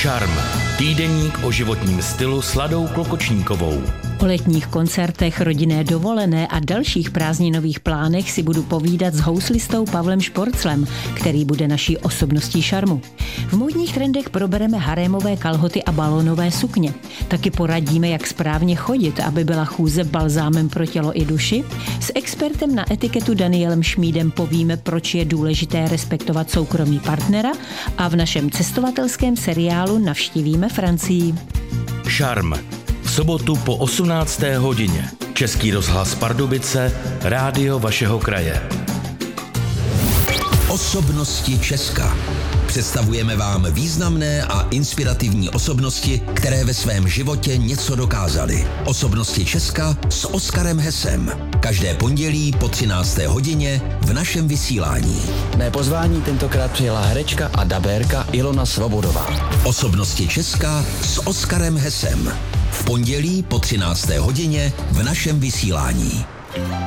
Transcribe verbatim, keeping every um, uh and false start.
Šarm. Týdeník o životním stylu s Ladou Klokočníkovou. O letních koncertech, rodinné dovolené a dalších prázdninových plánech si budu povídat s houslistou Pavlem Šporclem, který bude naší osobností Šarmu. V módních trendech probereme harémové kalhoty a balónové sukně. Taky poradíme, jak správně chodit, aby byla chůze balzámem pro tělo i duši. S expertem na etiketu Danielem Šmídem povíme, proč je důležité respektovat soukromí partnera, a v našem cestovatelském seriálu navštívíme Francii. Šarm. V sobotu po osmnácté hodině. Český rozhlas Pardubice, rádio vašeho kraje. Osobnosti Česka. Představujeme vám významné a inspirativní osobnosti, které ve svém životě něco dokázaly. Osobnosti Česka s Oskarem Hesem. Každé pondělí po třinácté hodině v našem vysílání. Mé pozvání tentokrát přijela herečka a dabérka Ilona Svobodová. Osobnosti Česka s Oskarem Hesem. V pondělí po třinácté hodině v našem vysílání.